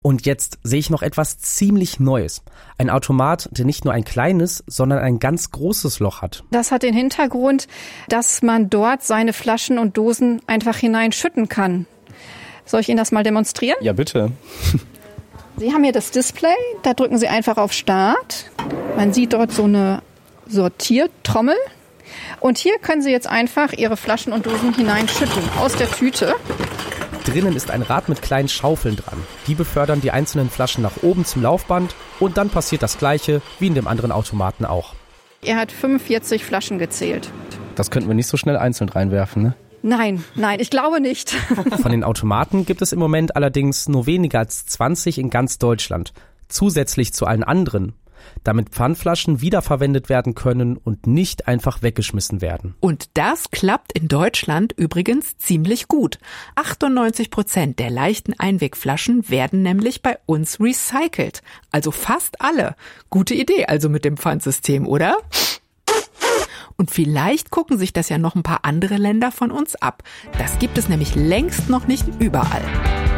Und jetzt sehe ich noch etwas ziemlich Neues. Ein Automat, der nicht nur ein kleines, sondern ein ganz großes Loch hat. Das hat den Hintergrund, dass man dort seine Flaschen und Dosen einfach hineinschütten kann. Soll ich Ihnen das mal demonstrieren? Ja, bitte. Sie haben hier das Display, da drücken Sie einfach auf Start. Man sieht dort so eine Sortiertrommel. Und hier können Sie jetzt einfach Ihre Flaschen und Dosen hineinschütten aus der Tüte. Drinnen ist ein Rad mit kleinen Schaufeln dran. Die befördern die einzelnen Flaschen nach oben zum Laufband und dann passiert das Gleiche wie in dem anderen Automaten auch. Er hat 45 Flaschen gezählt. Das könnten wir nicht so schnell einzeln reinwerfen, ne? Nein, ich glaube nicht. Von den Automaten gibt es im Moment allerdings nur weniger als 20 in ganz Deutschland. Zusätzlich zu allen anderen. Damit Pfandflaschen wiederverwendet werden können und nicht einfach weggeschmissen werden. Und das klappt in Deutschland übrigens ziemlich gut. 98% der leichten Einwegflaschen werden nämlich bei uns recycelt. Also fast alle. Gute Idee also mit dem Pfandsystem, oder? Und vielleicht gucken sich das ja noch ein paar andere Länder von uns ab. Das gibt es nämlich längst noch nicht überall.